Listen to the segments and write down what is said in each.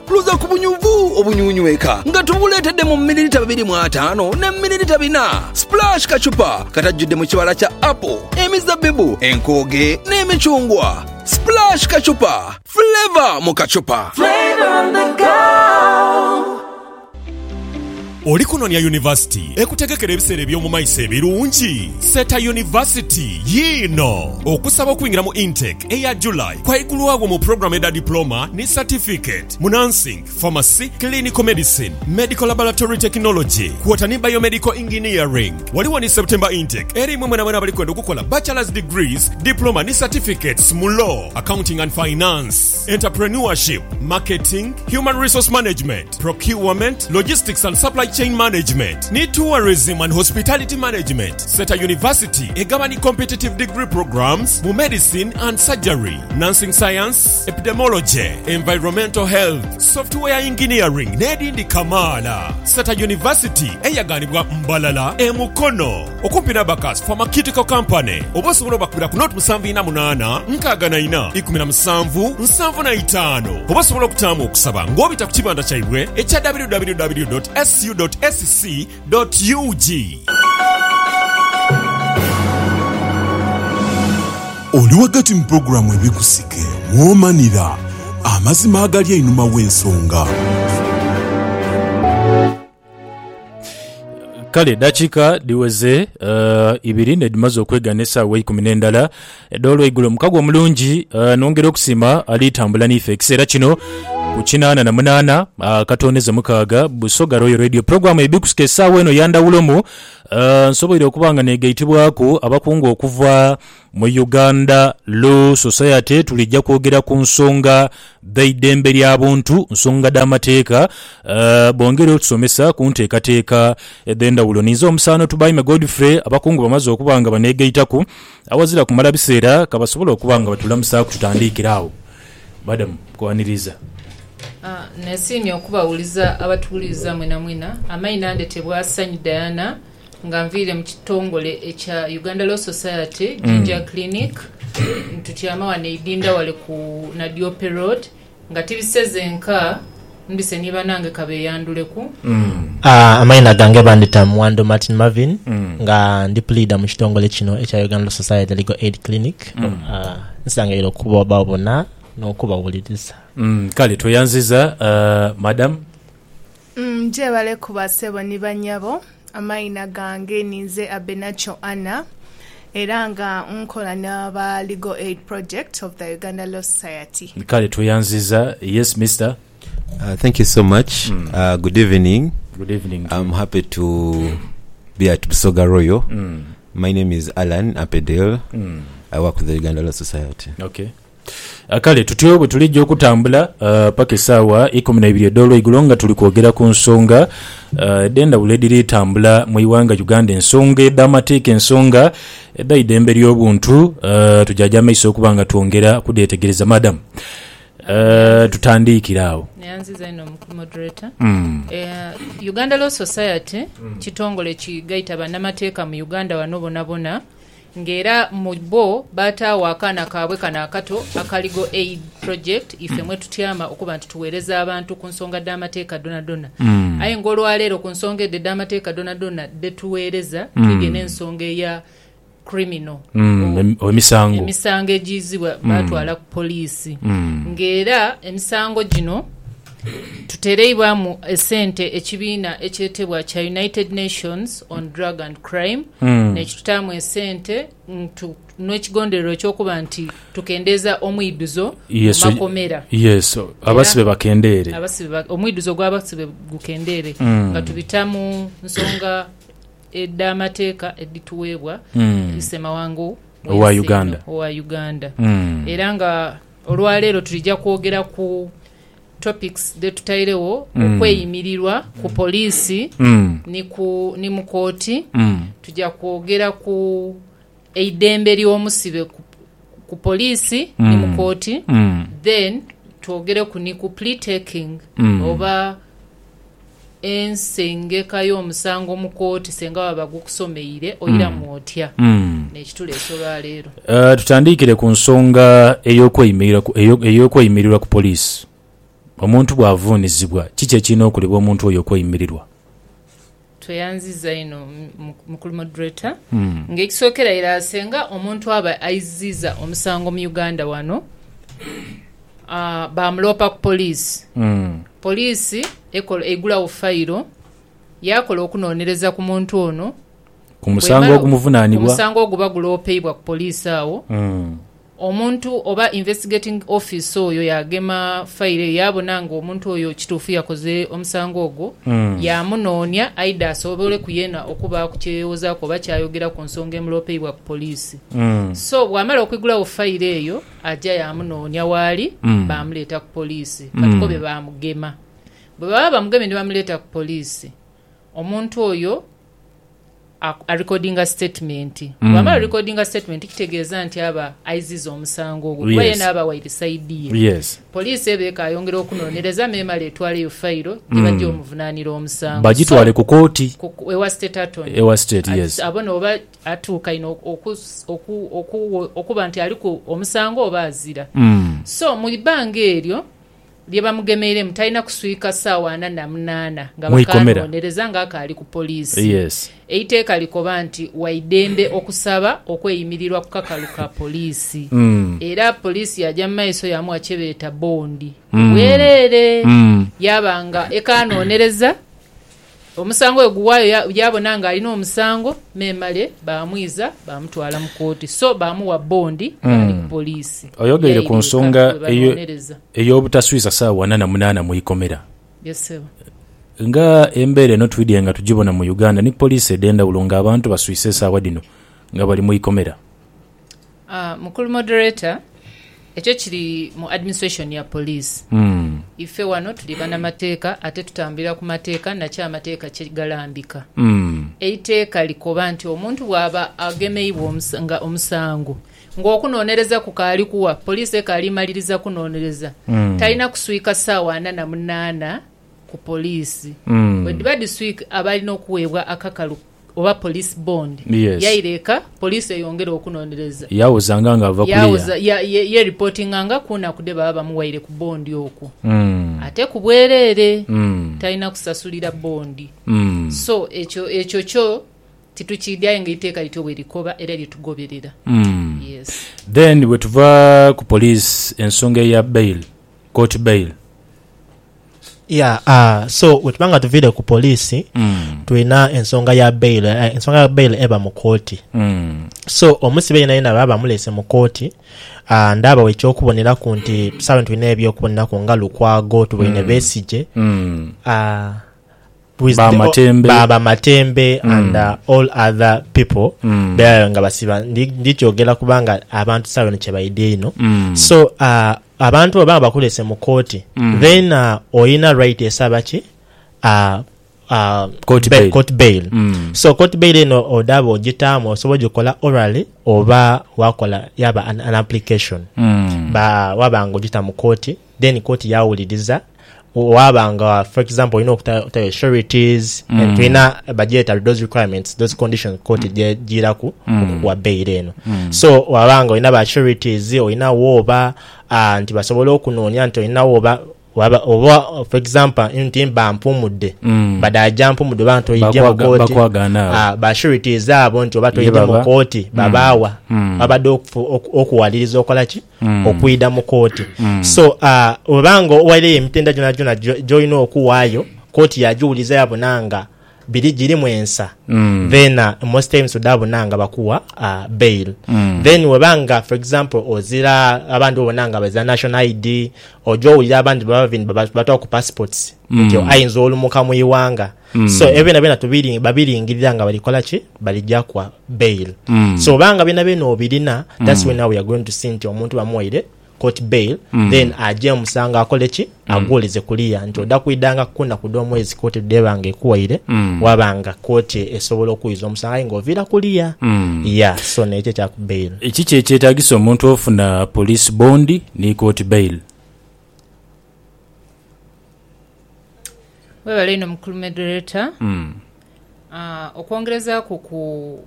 luza ku bunyuvu obunyunyweka nga tubuleetedde mu mililita 2.5 ne mililita 4. Splash kachupa katajjudde mu kibala kya apple, emizabbibu, enkooge n'emicungwa. Splash kachupa, flavor mu kachupa. Flavor on the go. Oli kunonya university ekutegekera ebiseera eby'omu maiso ebirungi. Seta University yino okusaba okuyingira mu intake eya July kwaigulwawo mu program eda diploma ne certificate mu nursing, pharmacy, clinical medicine, medical laboratory technology, kwota ne biomedical engineering. Waliwo ni September intake eri mwe mwena bali kwenda okukola bachelor's degrees, diploma ne certificates mu law, accounting and finance, entrepreneurship, marketing, human resource management, procurement, logistics and supply chain management, ni tourism and hospitality management. Seta University egabani competitive degree programs mu medicine and surgery, nursing science, epidemiology, environmental health, software engineering n'edindi kamala. Seta University eyaganibwa Mbalala Emukono okumpira bakas pharmaceutical company. Obosobola bakubira ku note 748 nkagana 1775. Obosobola okutamu okusaba ng'obita ku kibanda kyaibwe ekya www.su.sc.ug. Oli wakati mu programu ebikusike mwomanira amazima agali einuma w'ensonga. Kale dakika diweze ibiri nedimaze okweganesa we 10 edolo igulo mukago omulungi nongera okusima alitambula nife ekisera kino ku 88 katoneze mukaaga Busoga Royal Radio program ebikusike sawa eno yanda ulomu nsoboire okubanga negaitibwako abakungu okuva mu Uganda Law Society tulijja kwogera ku nsonga dhaidembe ly'abuntu nsonga d'amateeka bongere otusomesa ku nteekateeka edenda uloniza omusano tubayime Godfrey abakungu bamaze okubanga banegaitaku awazira kumala biseera kabasobola okubanga batulamusa kututandikirawo madam kwaniriza nesimye okubawuliza abatuuliza mwena amaina ndetebwa Sanyu Diana nga nviire mu kitongole ekya Uganda Law Society Jinja Clinic ntutyama wane idinda wale ku Nadiope Road nga tibisezenka mbise niba nange kabe yanduleku amaina gange bandita Mwando Martin Marvin nga ndi pleader mu kitongole kino ekya Uganda Law Society Legal Aid Clinic nsangiro kuba babona n'okubawuliriza. Kale toyanziza madam nje bale kubasebo ni banyabo amaina gange ninze Abenacho Anna eranga nkola n'aba Legal Aid Project of the Uganda Law Society. Kale toyanziza. Yes Mr. Thank you so much. Good evening. Good evening. I'm happy to be at Busoga Royal. My name is Alan Apedel. I work with the Uganda Law Society. Okay. Kale tutyo bwe tulijja okutambula paka sawa 12 dolo igulonga tulikwogera ku nsonga denda bulediri tambula mu iwanga Uganda ensonga edamateeka ensonga edaidembe ly'obuntu tujaja maiso okubanga tuongera kudetegereza madam tutandikirawo nyanziza ino moderator. Uganda Law Society kitongole kigaita bannamateeka mu Uganda wanobonabona ngera mubo batawa akana kabwe kana akato akaligo aid project ife mwe tutyama okuba ntutuwereza abantu ku nsonga d'amateeka dona aye ngolwalero ku nsonga d'amateeka dona detuwereza tugene ensonga ya criminal emisango ejizibwa batwala ku poliisi ngera emisango gino tutereibwa mu esente ekibiina ekyetebwa cha United Nations on Drug and Crime nekitutamu esente n'ekigondero ekyokuba nti tukendeza omwiduzo makomera abasibe bakendere omwiduzo gw'abasibe gukendere nga tubitamu nsonga edamateeka edituweebwa isema wangu owa Uganda era nga olwaleero tulijja kwogera ku topics de tutairewo okweyimirirwa ku poliisi ni mu kooti tujja kwogera ku eidembe ly'omusibe ku poliisi ni mu kooti then twogere ku plea taking oba ensengeka y'omusango mu kooti senga baba gukusomeire oyira mwotya nekituleso lwaleero tutandikire ku nsonga ey'okweyimirirwa ku poliisi omuntu bw'avuunizibwa kiki ekirina okulibwa omuntu oyo okweyimirirwa? tweyanziza ino mukulu moderator ng'ekisookera era senga omuntu aba ayiziza omusango mu Uganda wano bamulopa ku poliisi. Poliisi egulawo fayiro yakola okunoonyereza ku muntu ono ku musango ogumuvunaanibwa, ku musango oguba guloopebwa ku poliisi awo. Omuntu oba investigating office oyo yagema fayiro yabona nga omuntu oyo kituufu yakoze omusango ogwo, yamunoonya aida asobole kuyena okuba kukyewozaako oba kyayogera ku nsonga emuloopebwa ku poliisi. So bw'amala okwigulawo fayiro eyo ajja yamunoonya waali bamuleeta ku poliisi katuko be bamugema. Bwe baba bamugeme ne bamuleeta ku poliisi, omuntu oyo a recording statement. Bw'amala recording statement kitegeeza nti aba aiziza omusango ogwo kuba yena aba wayirisaidiye. Poliisi ebeeka ayongera okunoonyereza memala etwaleyo fayiro gye bajja omuvunaanira omusango bagitwale ku kooti ewa state attorney. Ewa state, yes. Abona oba atuuka ino okuba nti ali ku omusango oba azira. So mu bbanga eryo lye bamugemeire mutalina kuswika ssaawa 48 nga bakanoonyereza ng'akaali ku poliisi. Eiteeka likoba nti waidembe okusaba okweyimirirwa ku kakalu ka poliisi. Era poliisi yajja mu maaso yamuwa kye beeta bondi bwereere yabanga ekanoonyereza omusango eguwaayo yabona nga alina omusango memale bamwiza bamutwala mu kooti. So bamuwa bondi ali ku poliisi. Oyogeire ku nsonga ey'obutaswisa ssaawa 48 mu ikomera. Nga embeera eno twidye nga tugibona mu Uganda ni poliisi edendawulo nga abantu baswise essaawa dino nga bali mu ikomera. Mukulu moderator, ekyo kiri mu administration ya poliisi. Ife wano tuli bannamateeka ate tutambulira ku mateeka nakyo amateeka kigalambika. Eiteeka likoba nti omuntu bw'aba agemeibwa omusango ng'okunoonyereza ku kaali kuwa poliisi ekalimaliriza kunoonyereza talina kuswika ssaawa 48 ku poliisi. Bwe diba disweek abalina okuweebwa akakalu oba police bond yaireka poliisi eyongera okunoonyereza yawuzanga nga ava kuliya ye reporting anga kuna kude baba bamuwaire ku bondi okwo ate ku bwereere talina kusasulira bondi. So ekyo kyo titukidya ng'iteeka lityo bwe likoba era litugoberera. Yes. Then wetuva ku police ensonga ya bail, court bail. So wetubanga tuvide ku poliisi tuina ensonga ya bail. Ensonga ya bail eba mu kooti. So omusibe yena baba mulese mu kooti ndaba wekyokubonera ku nti tusabe tuina ebyokubonera ku nga Lukwago tuine Besigye Baba Matembe and all other people nga basiba ndikyogera kubanga abantu sabe nekyebayidde ino. So abantu baba bakulese mu kooti then oyina right esaba ki court bail. So court bail eno odaba ogitamu osobola gikola orally oba wakola yaba an application wabanga ogita mu kooti then kooti yawuliriza wabanga for example okutayo sureties and tuina budget those requirements those conditions court jiraku okuwa bail eno. So wabanga oyina ba sureties oyina woba nti basobola okunoonya nti oyina woba for example nti bampumudde badaja mpumudde bantu oyijja mu kooti ba sureties abo nti oba toyijja mu kooti babawa babadde okuwaliriza okola ki okuyida mu kooti. So obanga owalire emitenda gyona gyolina okuwaayo kooti yagiwuliza yabonanga biri giri mwensa then most times odabonanga bakuwa bail. Then webanga for example ozira abantu obonanga baza national ID ojo ulira abantu baba ku passports nti ayinza olumuka mu iwanga. So ebena bena tubiri babiringirira nga balikola ki balijja kwa bail. So banga bena obirina that's when now we are going to see nti omuntu bamuwaire court bail then aje musanga akole ki agoleze kuliya nti odakwidanga kuna kudo mwezi court debange kuwaire wabanga court esobola okuyiza omusanga ngovira kuliya. So nekye kya bail ekiki kyetagisa omuntu ofuna police bond ni court bail. Webale ino mukulu moderator okwongereza ku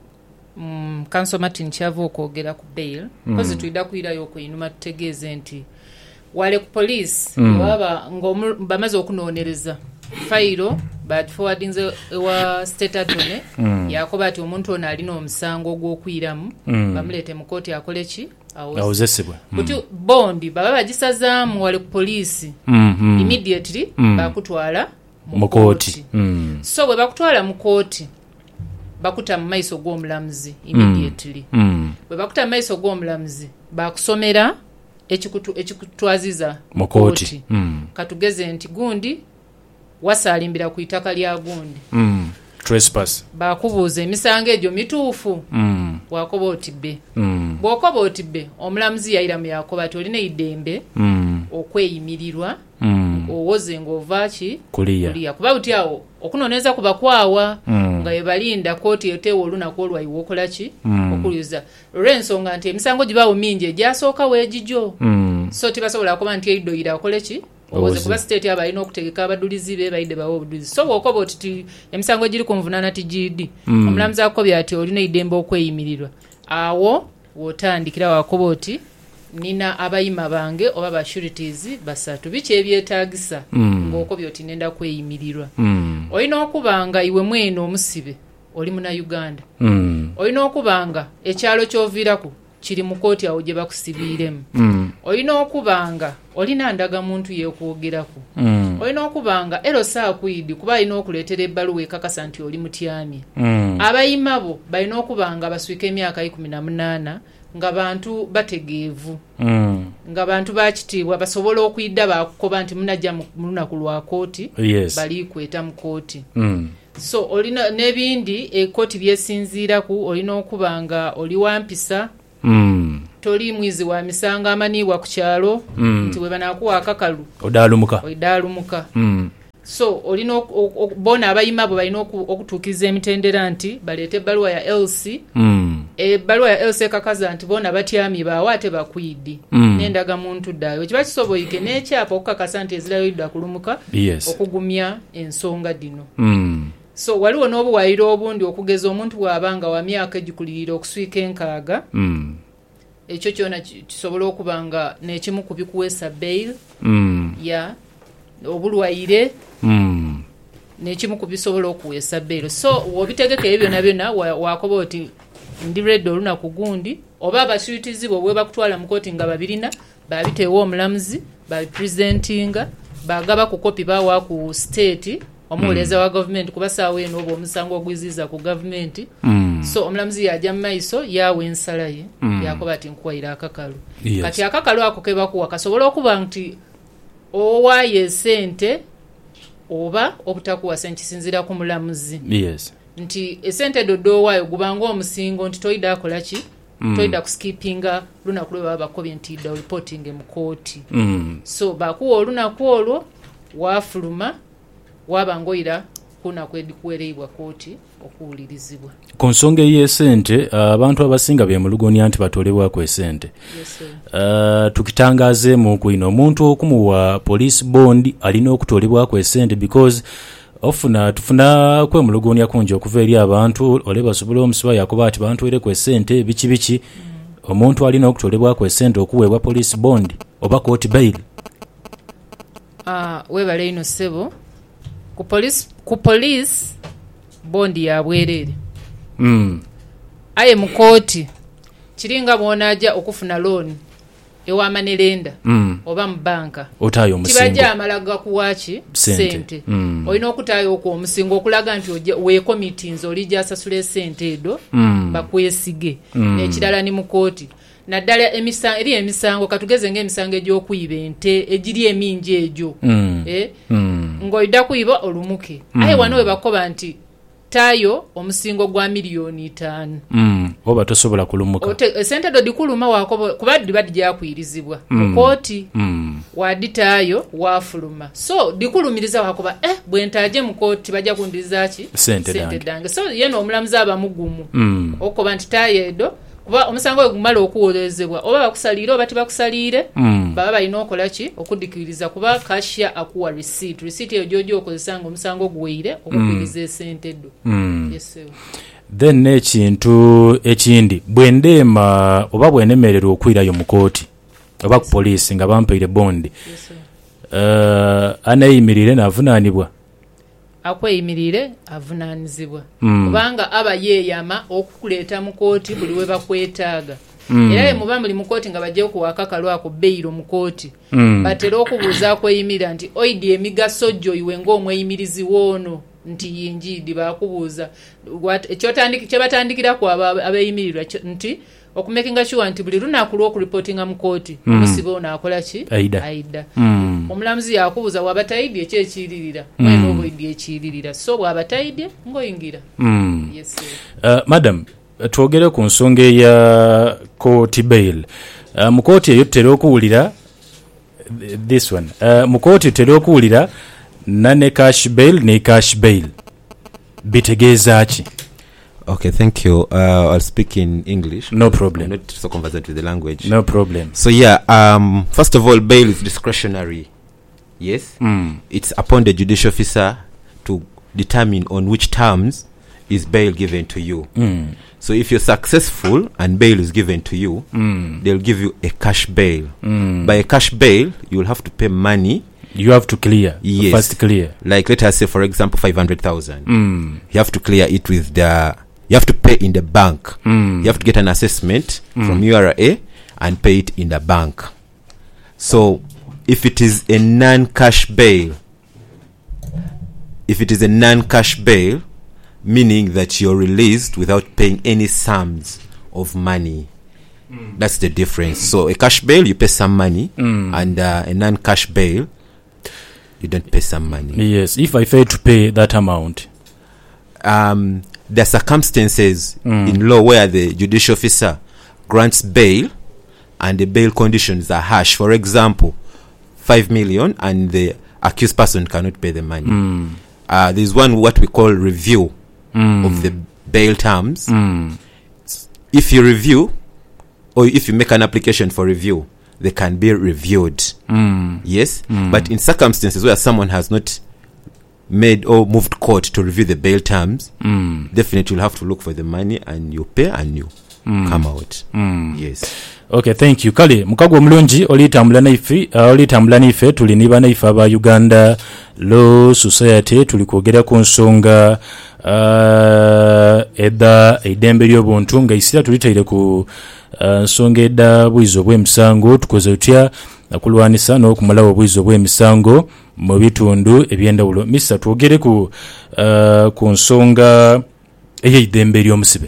Council Martin Chavo okwogera ku bail kozi tuida kuirayo okuinuma tutegeeze nti wale ku police waba bamaze okunonereza fayiro but forwardinze wa state attorney yakoba ati omuntu ono alina omusango gw'okwiramu bamulete mu kooti akoleki awozesebwa kuti bondi baba bagisazaamu wale ku police immediately bakutwala mu kooti so bwe bakutwala mu kooti bakuta mu maiso g'omulamuzi immediately bwe bakuta mu maiso g'omulamuzi bakusomera ekikutwaziza mu kooti katugeze nti gundi wasalimbira ku itaka lya gundi trespass bakubuuza emisango egyo mituufu wakoba otibbe bw'okoba otibbe omulamuzi yayiramu yakoba ati olina eddembe okweyimirirwa owoze ng'ovaaki kuliya kuba buti awo okunoonyeza kuba kwawa nga webalinda kooti eteewa olunaku olwayiwa okolaki okuliza olw'ensonga nti emisango gibaawo mingi egyasooka weegijo so tibasobola kuba nti eidoyira akoleki owoze kuba state aba alina okutegeka abadulizi be bayidde bawo obudulizi so bw'okoba oti emisango giri ku nvunaana tigidi omulamuzi akobya ati olina eddembe okweyimirirwa awo w'otandikira wakoba oti nina abayima bange oba basurities basatu biki ebyetaagisa ng'okobya oti nenda kweyimirirwa olina okubanga iwe mweno omusibe oli muna Uganda olina okubanga ekyalo ky'oviiraku kiri mu kooti awo gye bakusibiiremu olina okubanga olina ndagamuntu yeekwogeraku olina okubanga ero saakwidi kuba alina okuleetera ebbaluwa ekakasa nti oli mutyamye abayima bo balina okubanga baswika emyaka 18 nga bantu bategeevu nga bantu bakitiibwa basobola okuyidda bakukoba nti munajja mu lunaku lwa kooti bali kweta mu kooti so olina n'ebindi ekooti byesinziiraku olina okubanga oli wampisa toli mwizi wa misango amaniibwa ku kyalo nti bwe banaakuwa akakalu odaalumuka so olina bona abayima bo balina okutuukiriza emitendera nti baleete ebbaluwa ya LC ebbaluwa ya LC ekakaza nti bona batyamye baawo ate bakwiddi n'endagamuntu ddaayo kiba kisoboyike n'ekyapa okukakasa nti ezirayoidda kulumuka okugumya ensonga dino so waliwo n'obuwayiro obundi okugeza omuntu bw'abanga wa myaka egikulirira okuswika enkaaga ekyo kyona kisobola okuba nga n'ekimu ku bikuweesa bail ya obulwaire n'ekimu ku bisobola okuweesa bail so wobitegeka ebyo byonna byonna wakoba oti ndi redde olunaku gundi oba abasuitizibwa bwe bakutwala mu kooti nga babirina babiteewa omulamuzi babipresentinga bagaba ku kopi bawa ku state omuweereza wa government kuba saawa eno oba omusango ogwiziza ku government so omulamuzi yajja mu maiso yawa ensala ye yakoba ati nkuwayira akakalu kati akakalu ako kebakuwa kasobola okuba nti owaayo esente oba obutakuwa sente kisinziira ku mulamuzi nti esente dodowaayo gubanga omusingo nti toyida akolaki toyida kuskipinga lunaku lwe baba bakobye nti ida reporting mu kooti so bakuwa olunaku olwo wafuluma wabangoira kuna kwedikuwereibwa kooti okuwulirizibwa ku nsonga ey'esente abantu abasinga beemulugunya nti batolebwako esente tukitangazeemu kwino omuntu okumuwa police bond alina okutolebwako esente because tufuna kwemulugunya kungi okuva eri abantu ole basobola omusiba yakoba ati bantuwereku esente biki omuntu alina okutolebwako esente okuweebwa police bond oba court bail webale ino sebo ku police bondi ya bwerere aye mu kooti kiringa bwonajja okufuna loan ewa manerenda oba mu banka otayo omusingo kibajja amalaga kuwaki sente olina okutaayo okwo omusingo okulaga nti weekomitinze olijja asasula esente edo bakwesige n'ekirala ni mu kooti naddala eri emisango katugeze ng'emisango egy'okuyiba ente egiri emingi egyo ng'oyidda kuyiba olumuke aye wano we bakoba nti taayo omusingo gwa $5,000,000 oba tosobola kulumuka esente do dikuluma wakoba kuba dibadde gyakwirizibwa mu kooti waditaayo wafuluma so dikulumiriza wakoba bwentaaje mu kooti bajja kundiriza ki sente dange so yeno omulamuzi aba mugumu okoba nti taayo edo kuba omusango gumala okuwolezebwa oba bakusaliire oba tibakusaliire baba balina okolaki okudikiriza kuba kashya akuwa receipt eyo jojo okozesa nga omusango guweire okukiriza esente edo then n'ekintu ekindi bwendeema oba bwenemererwa okwirayo mu kooti oba ku poliisi nga bampeire bondi anayimirire n'avunaanibwa akweyimirire avunaanizibwa kubanga aba yeeyama okukuleeta mu kooti buli we bakwetaaga era ye muba muli mu kooti nga bajja okuwaaka kalwako beyiro mu kooti batera okubuuza akweyimirira nti oidi emigaso gyo iwe ng'omweyimirizi woono nti yinjidi bakubuuza kye batandikira ku abeyimirirwa nti okumakinga sure nti buli lunaku lw'okuripotinga mu kooti omusibe ono akola ki aida omulamuzi yakubuuza bw'abataidye ekyekiririra mwena oba oidye ekiririra so bw'abataidye ng'oyingira yes madam twogere ku nsonga eya kooti bail mu kooti eyo tutera okuwulira this one mu kooti tutera okuwulira nane cash bail ne cash bail bitegeeza ki? Okay, thank you. I'll speak in English. No problem. I'm not so conversant with the language. No problem. So yeah, first of all, bail is discretionary. Yes, it's upon the judicial officer to determine on which terms is bail given to you. So if you're successful and bail is given to you, they'll give you a cash bail. By a cash bail, you'll have to pay money. You have to clear. Yes. First clear. Like let us say, for example, 500,000. You have to clear it with the. You have to pay in the bank. You have to get an assessment from URA and pay it in the bank. So if it is a non-cash bail, meaning that you're released without paying any sums of money. That's the difference. So a cash bail, you pay some money, and a non-cash bail, you don't pay some money. Yes, if I fail to pay that amount. There are circumstances in law where the judicial officer grants bail and the bail conditions are harsh. For example, 5 million and the accused person cannot pay the money. There's one what we call review of the bail terms. If you review or if you make an application for review, they can be reviewed. Yes, but in circumstances where someone has not made or moved court to review the bail terms, definitely you'll have to look for the money and you pay and you come out. Yes. Okay, thank you. Kale mukago omulungi olitambula naife tuli niba naife aba Uganda Law Society tuli kwogera ku nsonga edda eddembe ly'obuntu nga isira tulitaire ku nsonga edda bwizi obw'emisango tukoze tutya nakulwanisa n'okumalawo obwizi obw'emisango mu bitundu eby'endawulo. Mr. twogere ku nsonga ey'eddembe ly'omusibe.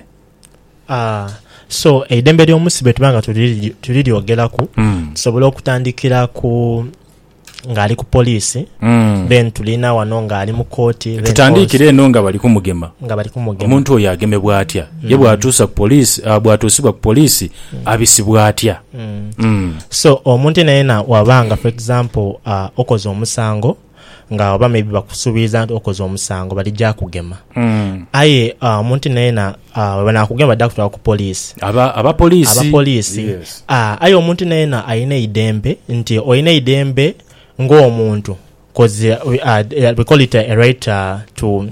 So eddembe ly'omusibe tubanga tuliryogeraku tusobola okutandikira ku ng'ali ku poliisi then tulina wano ng'ali mu kooti tutandikire eno nga bali kumugema omuntu oyo agemebwa atya ye bw'atuusa ku poliisi bw'atuusibwa ku poliisi abisibwa atya. So omuntu naye wabanga for example okoze omusango nga oba maybe bakusuubiza nti okoze omusango balijja kugema aye omuntu naye banakugema badda kutwala ku poliisi abapoliisi yes. Aye omuntu naye ayina eddembe nti oyina eddembe ng'omuntu because we call it a right to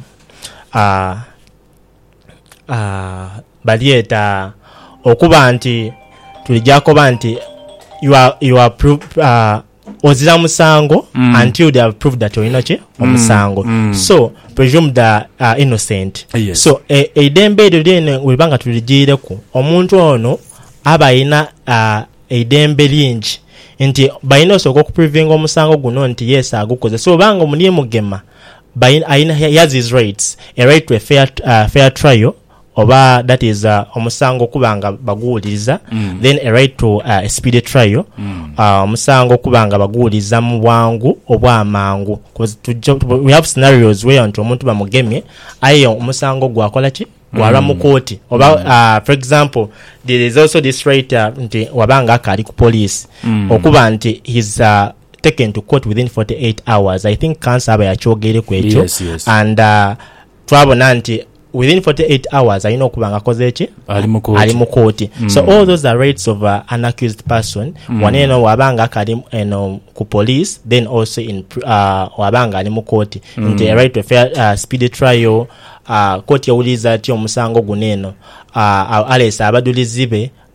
balieta okuba nti tulijjako ba nti you are ozira musango until they have proved that oyina ki omusango so presumed innocent. Yes. So eddembe eryo lyene webanga tuligireku omuntu ono aba ayina eddembe lingi nti bayina osooka okuprivinga omusango guno nti yes agukoze so banga omunie mugema ayina he has his rights, a right to a fair trial oba that is omusango kubanga baguwuliriza then a right to a speedy trial omusango kubanga baguwuliriza mu bwangu obw'amangu because we have scenarios where nti omuntu bamugemye aye omusango gwakola ki gwalwa mu kooti oba for example there is also this right nti wabanga akali ku police okuba nti he's taken to court within 48 hours. I think cancer aba yakyogere ku ekyo and twabona nti within 48 hours ayina okubanga akoze eki ali mu kooti. So all those are rights of an accused person waneno wabanga akali ku police then also in wabanga ali mu kooti nti a right to fair speedy trial kooti yawuliza ati omusango guneno alesa abadulizi be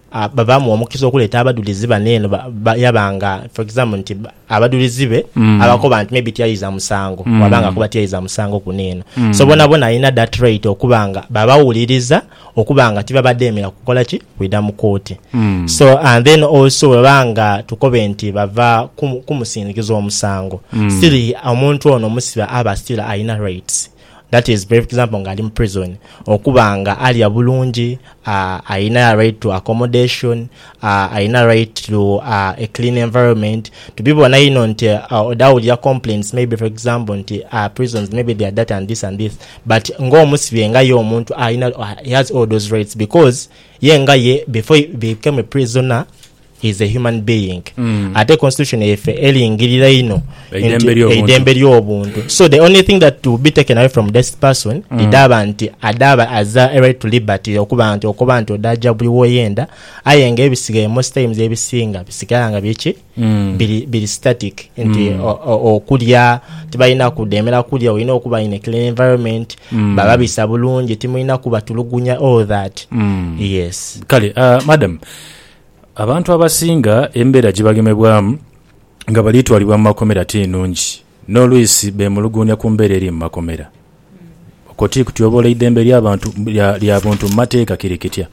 babamu omukisa okuleeta abadulizi baneeno yabanga for example nti abadulizi be abakoba nti maybe tyayiza musango wabanga kuba tyayiza musango kuneeno so bona alina that right okubanga babawuliriza okubanga tibabaddeemera kukola ki kwida mu kooti so and then also wabanga tukobe nti bava kumusindikiza omusango still omuntu ono musiba aba still alina rights. That is, for example, nga ali mu prison okubanga ali abulungi aina right to accommodation aina right to a clean environment to be bona ino nti odawulira complaints maybe for example nti prisons maybe they are that and this but ngo omusibe nga ye omuntu aina he has all those rights because ye nga ye before he became a prisoner is a human being. Ate constitution efe elingirira ino edembe ly'obuntu. So the only thing that will be taken away from this person idaba nti adaba as a right to liberty okuba nti odaja buli woyenda ayenga ebisigaye most times ebisinga bisigala byeki bili static nti okulya tibalina kudemera kulya olina okuba in a clean environment bababisa bulungi timulina kubatulugunya all that. Yes. Kale madam abantu abasinga embeera gibagemebwamu nga balitwalibwa mu makomera tenungi n'olwisi bemulugunya ku mbeera eri mu makomera okoti kutyobola eddembe ly'abantu mu mateeka kiri kitya?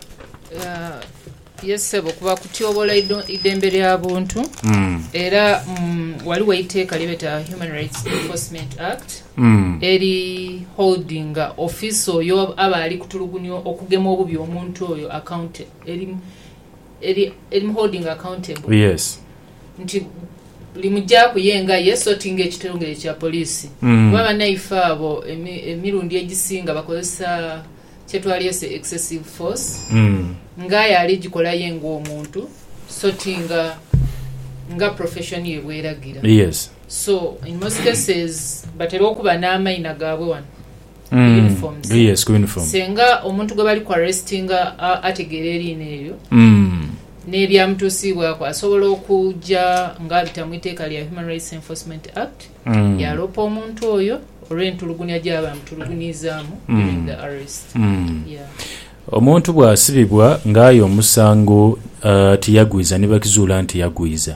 Yes sebo kuba kutyobola eddembe ly'abantu era waliwo etteeka lyebeta Human Rights Enforcement Act eri holding office oyo aba ali kutulugunya okugema obubi omuntu oyo account eri holding accountable. Yes. Nti limujja kuyenga yesotinga ekitongole kya poliisi baba naifa abo emirundi egisinga bakozesa kyetwaliyese excessive force ngaya aligikola yenga omuntu sotinga nga profession yebweragira. Yes. So in most cases batera okuba n'amayina gaabwe wano uniforms. Yes, uniform. Senga omuntu gwe bali ku arrestinga ategera erina eyo n'ebyamutuusibwako asobola okujja nga bitamwiteeka lya Human Rights Enforcement Act yalopa omuntu oyo olw'entulugunya gy'aba mutulugunyizaamu during the arrest. Omuntu bw'asibibwa ng'ayo omusango tiyagwiza ne bakizuula nti yagwiza.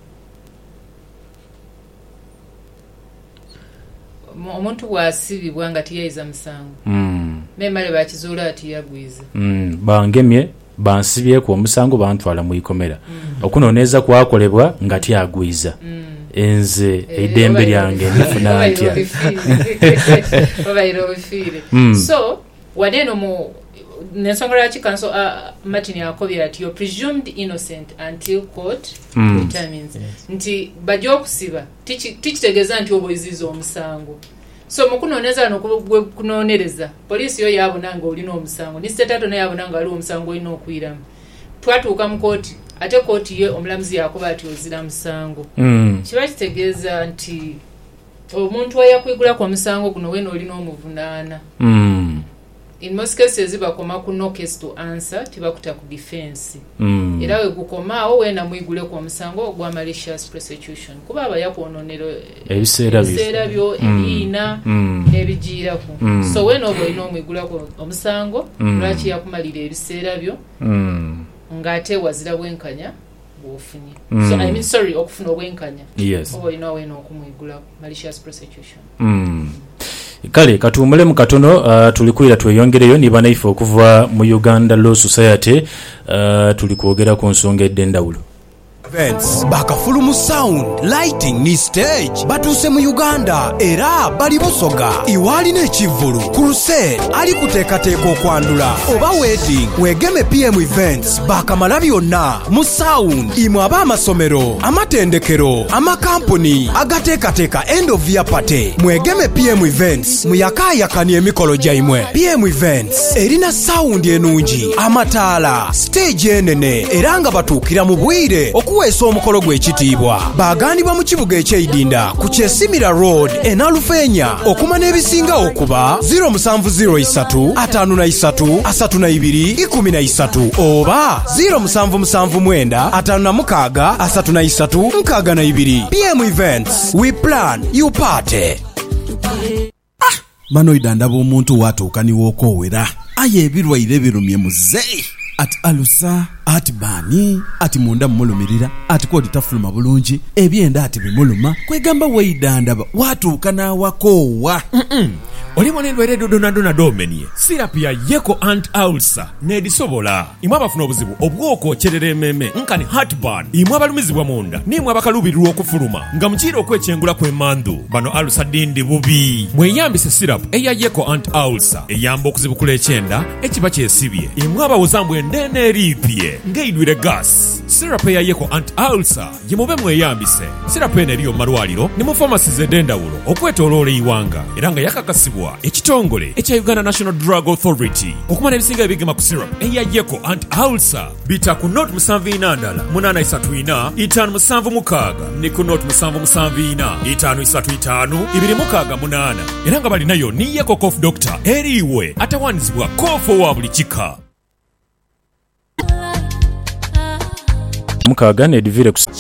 Omuntu bw'asibibwa nga tiyayiza musango nemale bakizuula ati yagwiza bangemye bansibyeku omusango bantwala mu ikomera okunoneeza kwakolebwa nga tyagwiza enze eddembe lyange nifuna ntya obaire obifiire. So waneno mu nensonga lwaki kanso Martin yakobya ati you're presumed innocent until court determines nti bajja okusiba tikitegeeza nti oboiziza omusango. So mukunooneza nokunonereza poliisi yo yabona nga olina omusango ni state ato yabona nga ali omusango olina okwiramu twatuuka mu kooti ate kooti ye omulamuzi yakuba ati ozira musango kiba kitegeeza nti omuntu ayakwigulako omusango guno wena olina omuvunaana. In most cases bakoma ku no case to answer tibakuta ku defense era we gukomaawo wena mwigule ku omusango ogwa malicious prosecution kuba abayakwononero ebiseera byo ebiina n'ebigiirako. So wena oba olina omwigula ku omusango lwaki yakumalira ebiseera byo ng'ate wazira bwenkanya bw'ofunye. So I mean sorry okufuna obwenkanya oba olina wena okumwigula malicious prosecution. Kale katuumule mu katono tulikwira tweyongereyo ni banaife okuva mu Uganda Law Society tuli kwogera ku nsonga eddendawulo. Events bakafulumu sound lighting ni stage batuse mu Uganda era bali Busoga iwali n'ekivulu crusade ali kuteekateeka okwandula oba wedding wegeme PM events bakamala byonna mu sound imwe abamasomero amatendekero amakampuni agateekateeka end of year party mwegeme PM events muyakaayakani emikolo gyaimwe. PM events erina sound enungi amataala stage enene era nga batuukira mu bwire okuweesa omukolo gw'ekitiibwa. Baagandibwa mu kibuga eky'Eidinda ku Kyesimira Road Enalufeenya okuma n'ebisinga okuba 0703 53 32 13 oba 0779 56 33 62. PM Events, we plan, you party. Mano idandaba omuntu watuuka niwo okowera aye ebirwaire birumye muzeyi ati alusa ati bani ati munda mulumirira ati kodi tafuluma bulungi ebyenda ati bimuluma kwegamba weidandaba watuuka n'awakoowa olimo n'endwaire dodonadona domenie sirapu ya yeko ant ulcer n'edisobola imwe abafuna obuzibu obw'okwokyerera emmeeme nkani heartburn imwe abalumizibwa munda n'imwe abakaluubirirwa okufuluma nga mukiira okwekyengula kw'emmandu bano alusa dindi bubi mweyambise sirapu eya yeko ant ulcer eyamba okuzibukula ekyenda ekiba kyesibye imwe abawoza mbwe endeene eriipye ng'eidwire gas sirapu eya yeko ant ulcer gimube mweyambise sirapu eno eriyo mu malwaliro ne mu pharmacies ed'endawulo okwetooloola eiwanga era nga yakakasibwa ekitongole ekya Uganda National Drug Authority okumala ebisinga ebigema ku syrup eya yeko ant ulcer bita ku note 74 834 576 ne ku note 774 535 268 era nga bali nayo ni yeko cough doctor eriwe atawanizibwa cough wa buli kika mukaaga ne divire